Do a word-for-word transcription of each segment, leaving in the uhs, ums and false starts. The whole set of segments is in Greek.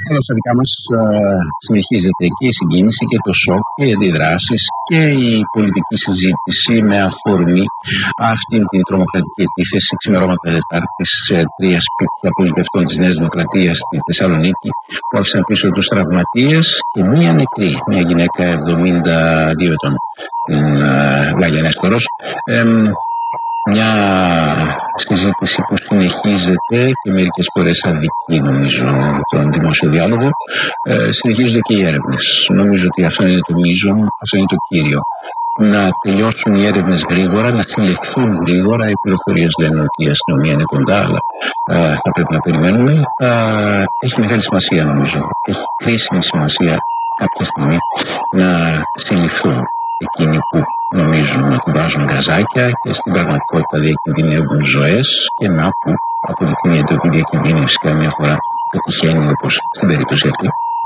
Εδώ στα δικά μας συνεχίζεται και η συγκίνηση και το σοκ και οι αντιδράσεις και η πολιτική συζήτηση με αφορμή αυτήν την τρομοκρατική επίθεση ξημερώματα Τετάρτης σε τρία σπίτια πολιτευτών της Νέας Δημοκρατίας στη Θεσσαλονίκη, που άφησαν πίσω τους τραυματίες και μία νεκρή, μία γυναίκα εβδομήντα δύο ετών, την Γάγια Νέστορος. Ε, Μια συζήτηση που συνεχίζεται και μερικές φορές αδικεί, νομίζω, τον δημόσιο διάλογο. Ε, συνεχίζονται και οι έρευνες. Νομίζω ότι αυτό είναι το μείζον, αυτό είναι το κύριο. Να τελειώσουν οι έρευνες γρήγορα, να συλλεχθούν γρήγορα. Οι πληροφορίες λένε ότι η αστυνομία είναι κοντά, αλλά ε, θα πρέπει να περιμένουμε. Ε, έχει μεγάλη σημασία, νομίζω. Έχει κρίσιμη σημασία κάποια στιγμή να συλληφθούν εκείνοι που νομίζουν ότι βάζουν γκαζάκια και στην πραγματικότητα διακινδυνεύουν ζωές, και να που αποδεικνύεται ότι η διακινδύνευση καμιά φορά πετυχαίνει, όπως στην περίπτωση αυτή.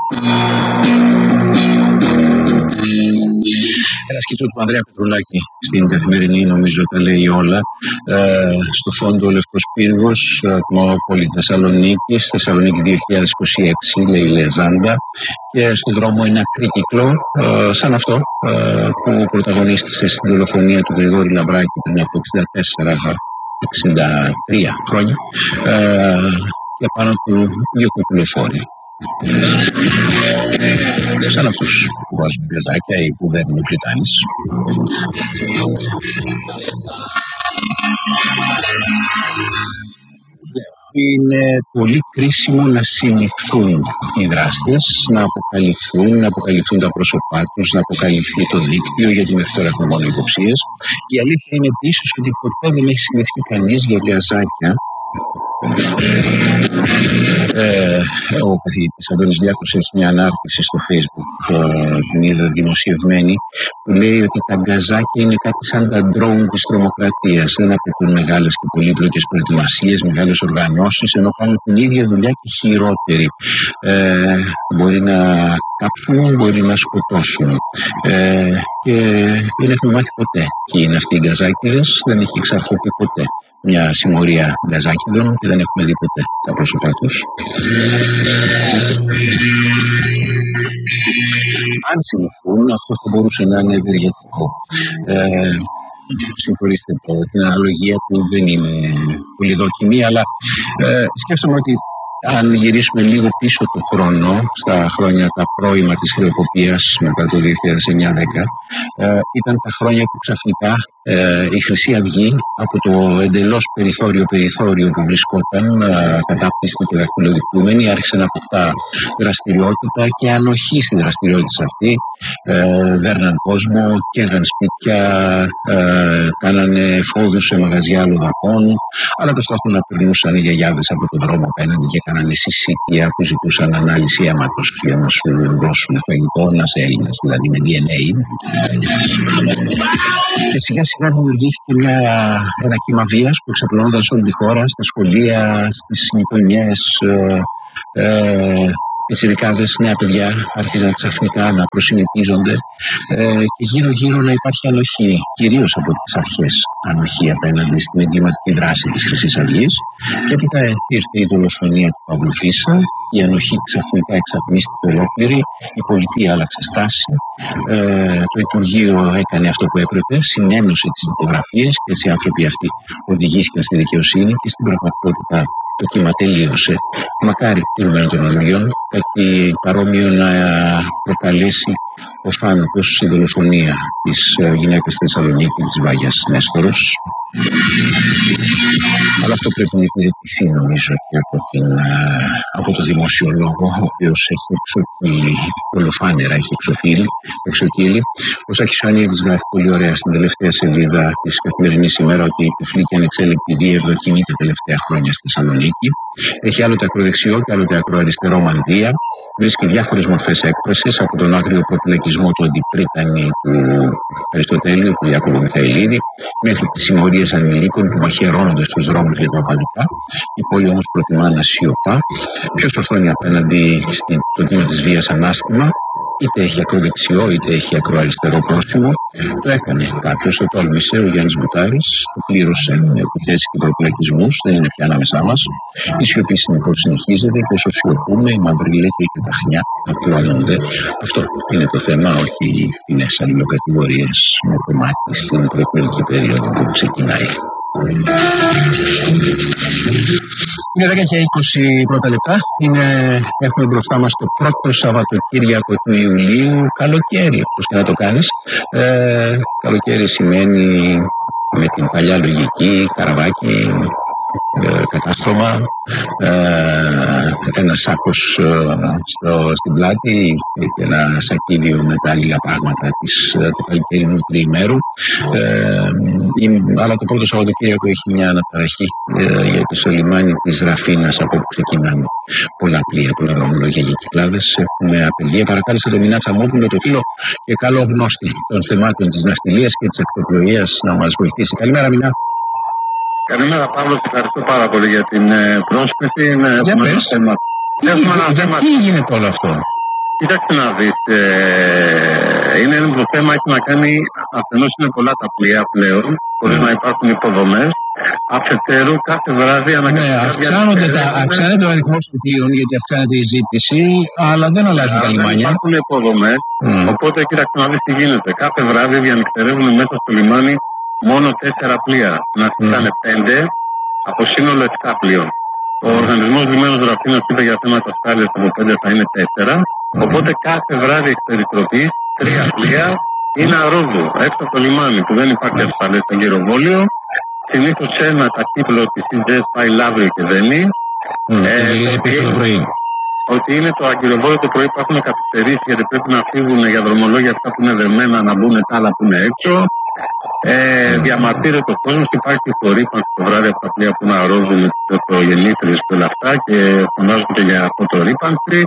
Ένα σκίτσο του Ανδρέα Πετρουλάκη στην Καθημερινή, νομίζω τα λέει όλα. Ε, στο φόντο ο Λευκός Πύργος, Ατμόπολη Θεσσαλονίκη, Θεσσαλονίκη δύο χιλιάδες είκοσι έξι, λέει η Λεζάντα, και στον δρόμο ένα κρίκυκλο, ε, σαν αυτό ε, που πρωταγωνίστησε στην δολοφονία του Γρηγόρη Λαμπράκη πριν από εξήντα τέσσερα εξήντα τρία χρόνια, ε, και πάνω του δύο κουκουλοφόροι. Σαν αυτούς που βάζουν γκαζάκια ή που δέρνουν Βρυτάνης. Είναι πολύ κρίσιμο να συλληφθούν οι δράστες, να αποκαλυφθούν, να αποκαλυφθούν τα πρόσωπά τους, να αποκαλυφθεί το δίκτυο, γιατί μέχρι τώρα έχουμε μόνο υποψίες. Η αλήθεια είναι επίσης ότι ποτέ δεν έχει συλληφθεί κανείς για γκαζάκια. Ε, ο καθηγητής Αντώνης Διάκος έχει μια ανάρτηση στο Facebook, ε, την είδα δημοσιευμένη, που λέει ότι τα γκαζάκια είναι κάτι σαν τα ντρόουν της τρομοκρατίας. Δεν απαιτούν μεγάλες και πολύπλοκες προετοιμασίες, μεγάλες οργανώσεις, ενώ κάνουν την ίδια δουλειά και χειρότερη. Ε, μπορεί να κάψουν, μπορεί να σκοτώσουν. Ε, και δεν έχουμε μάθει ποτέ ποιοι είναι αυτοί οι γκαζάκιδες. Δεν έχει εξαρθωθεί ποτέ μια συμμορία γκαζάκιδων και δεν έχουμε δει ποτέ τα πρόσωπά τους. Αν συλληφθούν, αυτό θα μπορούσε να είναι ευεργετικό. Ε, Συγχωρήστε το, την αναλογία που δεν είναι πολύ δόκιμη, αλλά ε, σκέφτομαι ότι αν γυρίσουμε λίγο πίσω το χρόνο, στα χρόνια τα πρώιμα της χρεοκοπίας μετά το δύο χιλιάδες εννιά δέκα, ε, ήταν τα χρόνια που ξαφνικά ε, η Χρυσή Αυγή από το εντελώς περιθώριο-περιθώριο που βρισκόταν, ε, κατάπτυστη και δακτυλοδεικτούμενη, άρχισε να αποκτά δραστηριότητα και ανοχή στη δραστηριότητα αυτή. Ε, δέρναν κόσμο, καίγαν σπίτια, ε, κάνανε φόδους σε μαγαζιά λοδακών, αλλά ταυτόχρονα να περνούσαν οι γιαγιάδες από τον δρόμο απέναντι και κάνανε συσίτια που ζητούσαν ανάλυση αίματος για να σου δώσουν φαγητό, να σε Έλληνας, δηλαδή με ντι εν έι. Και σιγά σιγά δημιουργήθηκε μια, ένα κύμα βίας που εξαπλώνονταν σε όλη τη χώρα, στα σχολεία, στις γειτονιές. Ε, ε, Πιτσιρικάδες, νέα παιδιά άρχισαν ξαφνικά να προσυνηθίζονται ε, και γύρω γύρω να υπάρχει ανοχή, κυρίως από τις αρχές ανοχή απέναντι στην εγκληματική δράση της Χρυσής Αυγής. Και έπειτα ήρθε η δολοφονία του Παύλου Φίσα, η ανοχή ξαφνικά εξατμίστηκε ολόκληρη, η πολιτεία άλλαξε στάση, ε, το Υπουργείο έκανε αυτό που έπρεπε, συνένωσε τις δικογραφίες και έτσι οι άνθρωποι αυτοί οδηγήθηκαν στη δικαιοσύνη και στην πραγματικότητα το κύμα τελείωσε. Μακάρι τηρουμένων των αναλογιών κάτι παρόμοιο να προκαλέσει ο θάνατος, η δολοφονία της γυναίκας στη Θεσσαλονίκη, της Βάγιας Νέστορος. Αλλά αυτό πρέπει να υπηρετηθεί, νομίζω, και από, την, από το δημόσιο λόγο, ο οποίος έχει εξοκύλει, ολοφάνερα έχει εξοκύλει. Ο Σάκης Ιωαννίδης γράφει πολύ ωραία στην τελευταία σελίδα της Καθημερινής σήμερα ότι η τυφλή και ανεξέλεγκτη βία ευδοκινεί τα τελευταία χρόνια στη Θεσσαλονίκη. Έχει άλλοτε ακροδεξιό και άλλοτε ακροαριστερό μανδύα. Βρίσκει διάφορες μορφές έκφρασης, από τον άγριο προπυλακισμό του Αντιπρίτανη του Αριστοτέλειου, του Ιάκωβου Μιχαηλίδη, μέχρι τις συμμορίες ανηλίκων που μαχαιρώνονται στους δρόμους για τα οπαδικά. Η πόλη όμως προτιμά να σιωπά. Ποιος ορθώνει απέναντι στο κύμα της βίας ανάστημα? είτε έχει ακροδεξιό είτε έχει ακροαριστερό πρόσημο. Το έκανε κάποιος, το τόλμησε, ο Γιάννης Μπουτάρης, το πλήρωσε με επιθέσεις και προπλακισμούς, δεν είναι πια ανάμεσά μας. Η σιωπή συνεχώς συνεχίζεται και όσο σιωπούμε, οι μαυριλέκοι και τα χνιά απλώνονται. Αυτό είναι το θέμα, όχι οι φθηνές αλληλοκατηγορίες με κομμάτι στην προεκλογική περίοδο που ξεκινάει. Είναι δέκα και είκοσι πρώτα λεπτά. Είναι, έχουμε μπροστά μας το πρώτο Σαββατοκύριακο του Ιουλίου. Καλοκαίρι, όπως και να το κάνεις. Ε, καλοκαίρι σημαίνει με την παλιά λογική καραβάκι, ε, κατάστρωμα, ε, ένα σάκος ε, στο, στην πλάτη και ένα σακίδιο με τα λίγα πράγματα της, του καλοκαιρινού τριημέρου. Ε, αλλά το πρώτο Σαββατοκύριακο έχει μια αναταραχή ε, γιατί στο λιμάνι της Ραφίνας, από όπου ξεκινάμε πολλά πλοία, πολλά δρομολόγια και κυκλάδες, έχουμε απεργία. Παρακάλεσα τον Μινά Τσαμόπουλο, το φίλο και καλό γνώστη των θεμάτων της ναυτιλίας και της ακτοπλοείας, να μας βοηθήσει. Καλημέρα, Μινά. Καλημέρα, Παύλο, ευχαριστώ πάρα πολύ για την ε, πρόσκληση. Είναι, για πες, θέμα. Τι, έχουμε ένα γιατί θέμα... γίνεται όλο αυτό? Κοιτάξτε να δεις, ε, είναι ένα το θέμα, έχει να κάνει, αφενός είναι πολλά τα πλοία πλέον, χωρίς mm. να υπάρχουν υποδομές. Αφετέρου, κάθε βράδυ αναγκαστικά... Ναι, αυξάνονται τα, αυξάνεται ο αριθμός των πλοίων, γιατί αυξάνεται η ζήτηση, αλλά δεν αλλάζουν τα λιμάνια. Δεν υπάρχουν υποδομές, mm. οπότε κοίταξε να δεις τι γίνεται. Κάθε βράδυ διανυκτερεύουν μέσα στο λιμάνι μόνο τέσσερα πλοία. Να στείλανε mm. πέντε από σύνολο επτά πλοίων. Ο Οργανισμός Λιμένων Ραφίνας είπε για θέματα ασφάλειας από πέντε θα είναι τέσσερα. Οπότε κάθε βράδυ εκ περιτροπής τρία πλοία είναι αρρώδου έξω από το λιμάνι που δεν υπάρχει ασφάλεια στο γυροβόλιο. Συνήθως ένα ταχύπλο της σι τζι ες πάει Λαύριο και δένει. Mm, ε, επίσης το πρωί. Ότι είναι το αγκυροβόλιο το πρωί που έχουν καθυστερήσει γιατί πρέπει να φύγουν για δρομολόγια αυτά που είναι δεμένα να μπουν τα άλλα που είναι έξω. Ε, διαμαρτύρεται ο κόσμος, υπάρχει υπορρίπανση το βράδυ από τα πλοία που είναι αρρώδου με τις πρωτογεννήτριες και όλα αυτά και φωνάζουν και για φωτορρίπανση.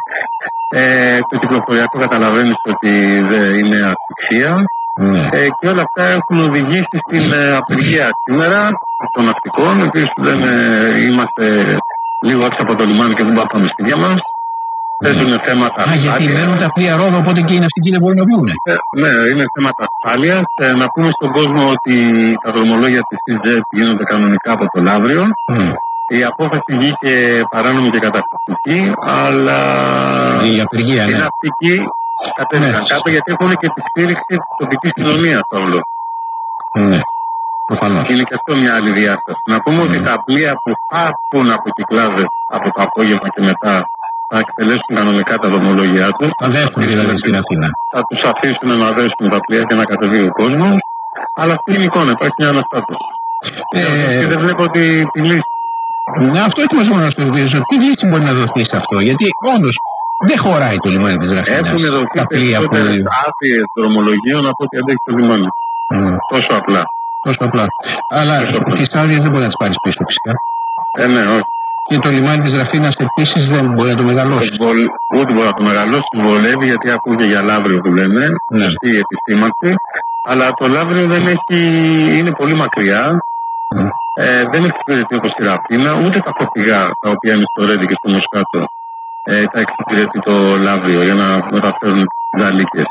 Ε, το κυκλοφοριακό καταλαβαίνεις ότι δεν είναι ασφυξία. Mm. Ε, και όλα αυτά έχουν οδηγήσει στην ε, απεργία σήμερα των ναυτικών, επίσης δεν ε, είμαστε λίγο έξω από το λιμάνι και δεν μπορούμε να πάμε στη σπίτια μας. Παίζουν θέματα ασφάλειας. Α, γιατί μένουν τα πλοία ρόδο, οπότε και οι ναυτικοί δεν μπορούν να βγουν. Ε, ναι, είναι θέματα ασφάλειας. Ε, να πούμε στον κόσμο ότι τα δρομολόγια της σι τζι ες γίνονται κανονικά από το Λαύριο. Mm. Η απόφαση βγήκε παράνομη και καταστατική, αλλά η απεργία, οι ναι. ναυτικοί κατέβηκαν ναι. κάτω γιατί έχουν και τη στήριξη της τοπικής κοινωνίας όλο. Ναι. Προφανώς. Είναι και αυτό μια άλλη διάσταση. Να πούμε mm. ότι τα πλοία που φάσκουν από κυκλάδες από το απόγευμα και μετά θα εκτελέσουν κανονικά τα δρομολόγια τους. Θα δέσουν δηλαδή στην Αθήνα. Θα τους αφήσουν να δέσουν τα πλοία και να κατεβεί ο κόσμος. Αλλά αυτή είναι η εικόνα, υπάρχει μια αναστάτωση. Ε, και δεν βλέπω ότι τη λύση. Ναι, αυτό έτοιμος μόνο να στο ρωτήσω. Τι λύση μπορεί να δοθεί σε αυτό? Γιατί όντως δεν χωράει το λιμάνι της Ραφίνας. Έχουν δοθεί περισσότερες άδειες δρομολογίων από ό,τι αντέχει το λιμάνι. Mm. Τόσο απλά. Τόσο απλά. Αλλά τις άδειες δεν μπορεί να τις πάρεις πίσω φυσικά. Ε, ναι, όχι. Και το λιμάνι της Ραφίνας επίσης δεν μπορεί να το μεγαλώσει. Βολ... Ούτε μπορεί να το μεγαλώσει, βολεύει γιατί ακούγεται για Λαύριο που λένε. Ναι. Σωστή η επισήμανση. Αλλά το Λαύριο δεν έχει... είναι πολύ μακριά. Mm. Ε, δεν έχει εξυπηρετεί όπως τη Ραφίνα, ούτε τα φορτηγά τα οποία είναι στο Ρέντι και στο Μοσκάτο ε, τα εξυπηρετεί το Λαύριο για να μεταφέρουν τις αλήκες.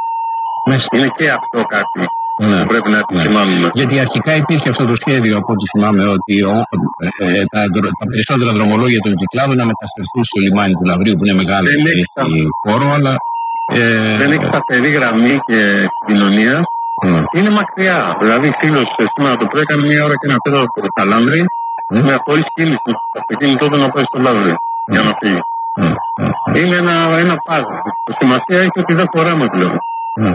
Είναι και αυτό κάτι. Ναι, πρέπει να επισημάνουμε. Ναι. Γιατί αρχικά υπήρχε αυτό το σχέδιο, από ό,τι θυμάμαι, ότι ο, ε, ε, τα, τα περισσότερα δρομολόγια των κυκλάδων να μεταφερθούν στο λιμάνι του Λαυρίου, που είναι μεγάλο χώρο, αλλά. Ε, δεν έχει σταθερή γραμμή και κοινωνία. Mm. Είναι μακριά. Δηλαδή, φίλο σήμερα το πρωί έκανε μία ώρα και ένα τέταρτο από το Καλάνδρι, mm. με χωρίς κίνηση το αυτοκίνητό του να πάει στο Λαύριο mm. για να φύγει. Mm. Είναι ένα, ένα πάζο. Η σημασία έχει ότι δεν χωράμε πλέον. Mm.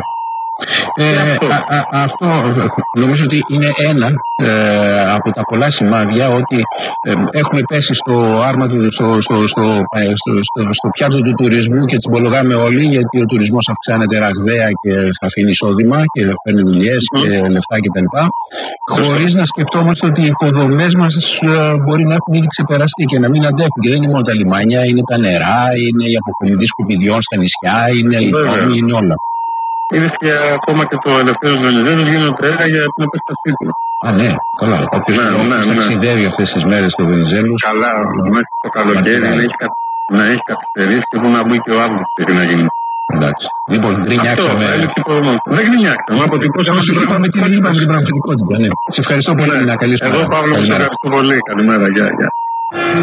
Ε, αυτό. Α, α, αυτό νομίζω ότι είναι ένα ε, από τα πολλά σημάδια ότι ε, έχουμε πέσει στο άρμα του, στο, στο, στο, στο, στο, στο πιάτο του τουρισμού και τσιμπολογάμε όλοι, γιατί ο τουρισμός αυξάνεται ραγδαία και θα αφήνει εισόδημα και φέρνει δουλειές mm. και λεφτά κτλ. Χωρίς να σκεφτόμαστε ότι οι υποδομές μας ε, μπορεί να έχουν ήδη ξεπεραστεί και να μην αντέχουν. Και δεν είναι μόνο τα λιμάνια, είναι τα νερά, είναι η αποκομιδή σκουπιδιών στα νησιά, είναι οι τόμοι, είναι όλα. Είναι και ακόμα και το ελευθέρω Βενιζέλος γίνονται έργα για την επέκτασή του. Α, ναι, καλά. Όποιος ναι, ναι, ναι. ταξιδεύει αυτές τις μέρες στο Βενιζέλος. Καλά, μέχρι το καλοκαίρι να έχει, να έχει καθυστερήσει και που να μπει και ο Αύγουστος πρέπει να γίνει. Εντάξει. Λοιπόν, γκρινιάξαμε. Δεν γκρινιάξαμε. Αποτυπώσαμε την πραγματικότητα. Σε ευχαριστώ πολύ. Να καλή σου μέρα. Εγώ, Παύλο, σε ευχαριστώ πολύ. Καλημέρα. Γεια, γεια.